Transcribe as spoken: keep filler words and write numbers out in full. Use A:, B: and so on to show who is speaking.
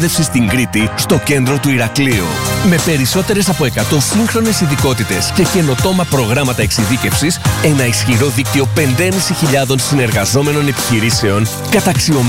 A: στην Κρήτη, στο κέντρο του Ηρακλείου. Με περισσότερες από εκατό σύγχρονες ειδικότητες και καινοτόμα προγράμματα εξειδίκευσης, ένα ισχυρό δίκτυο πέντε χιλιάδες πεντακόσιων συνεργαζόμενων επιχειρήσεων, καταξιωμένων